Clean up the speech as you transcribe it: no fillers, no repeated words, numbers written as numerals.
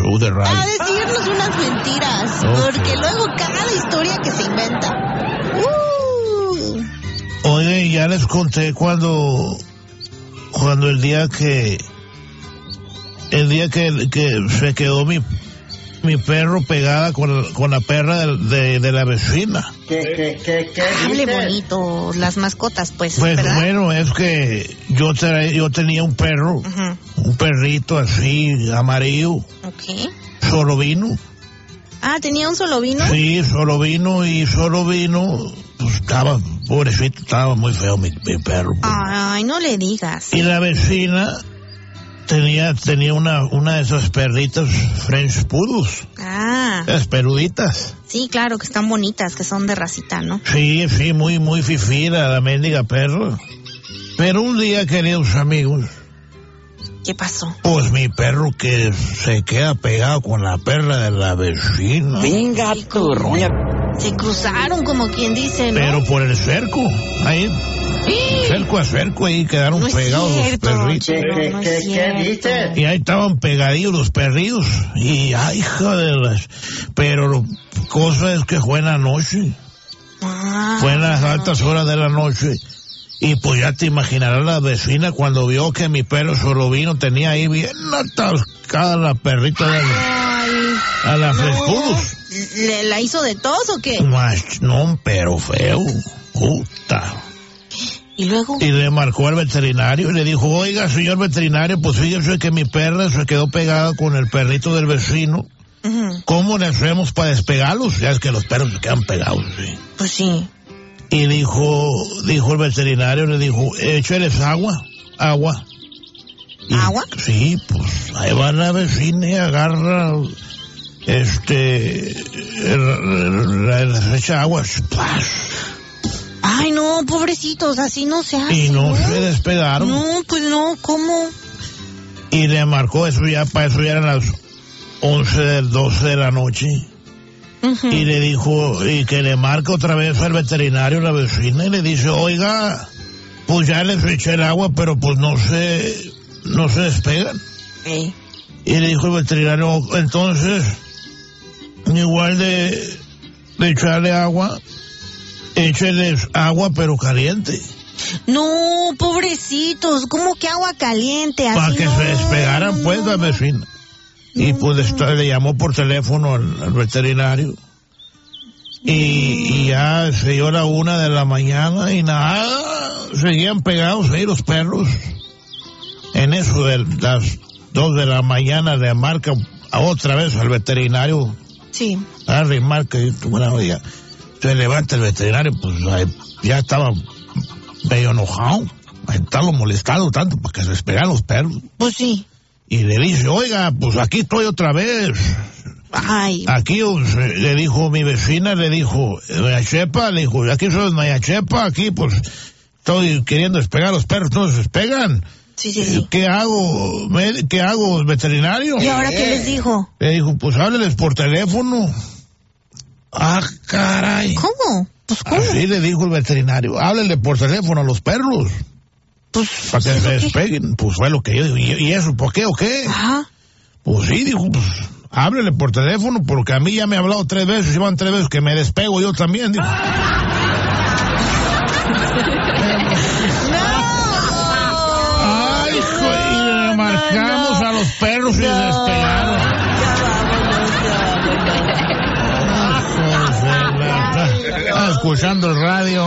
show de radio. A decirnos unas mentiras, porque luego cada historia que se inventa. Oye, ya les conté cuando el día que se quedó mi perro pegada con la perra de la vecina. ¿Qué Hable bonito, las mascotas, pues, Pues ¿verdad? bueno, es que yo tenía un perro, un perrito así, amarillo, Ok. solo vino. Ah, ¿tenía un solo vino? Sí, solo vino, pues estaba, pobrecito, estaba muy feo mi perro. Ay, no le digas. Y la vecina tenía una de esas perritas French Poodles, Ah, las peluditas. sí, claro, que están bonitas, que son de racita, ¿no? Sí, muy, muy fifí la mendiga perro. Pero un día, queridos amigos, ¿Qué pasó? pues mi perro que se queda pegado con la perra de la vecina. Venga, turroña. Se cruzaron, como quien dice, ¿no? Pero por el cerco, ahí, cerco a cerco, ahí quedaron No es pegados cierto, los perritos. no es ¿Qué cierto. dices? Y ahí estaban pegadillos los perritos. Y, ay, hija de las... Pero cosa es que fue en la noche. Ah, Fue en las altas horas de la noche. Y pues ya te imaginarás la vecina cuando vio que mi perro solo vino, tenía ahí bien atascada la perrita a la Frescudos. ¿La hizo de tos o qué? No, pero feo. Puta. ¿Y luego? Y le marcó al veterinario y le dijo, oiga, señor veterinario, pues fíjese que mi perra se quedó pegada con el perrito del vecino. ¿Cómo le hacemos para despegarlos? Ya es que los perros se quedan pegados, ¿sí? Pues sí. Y dijo el veterinario, le dijo, écheles agua. Y, ¿Agua? Sí, pues ahí va la vecina y agarra, le echa agua, ¡splash! Ay, no, pobrecitos, así no se hace. Y no se despegaron. No, pues no, ¿cómo? Y le marcó para eso ya eran las 12 de la noche. Y le dijo, y que le marca otra vez al veterinario la vecina y le dice, oiga, pues ya les eché el agua, pero pues no se despegan. Y le dijo el veterinario, entonces, igual de echarle agua, écheles agua pero caliente. No, pobrecitos, ¿cómo que agua caliente? Así Para que no, se despegaran pues la vecina. Y pues le llamó por teléfono al veterinario. Y ya se dio la 1 de la mañana y nada, seguían pegados ahí los perros. En eso de las 2 de la mañana le marca otra vez al veterinario. Sí. Harry marca y bueno, ya se levanta el veterinario, pues ya estaba medio enojado. Estaba molestado tanto para que se despegaran los perros. Pues sí. Y le dice, oiga, pues aquí estoy otra vez. Ay. Aquí le dijo mi vecina, le dijo, doña Chepa, le dijo, aquí soy doña Chepa, aquí pues estoy queriendo despegar los perros, no se despegan. Sí. ¿Qué hago, veterinario? ¿Y ahora qué les dijo? Le dijo, pues hábleles por teléfono. Ah, caray. ¿Cómo? Pues ¿cómo? Así le dijo el veterinario, háblenle por teléfono a los perros. Pues, Para que se despeguen. Pues fue lo que yo digo. ¿Y eso por qué o qué? Ajá. Pues sí, dijo, pues háblele por teléfono, porque a mí ya me ha hablado 3 veces, y van 3 veces que me despego yo también, dijo. Ay, y le marcamos a los perros y se despegaron. Escuchando el radio.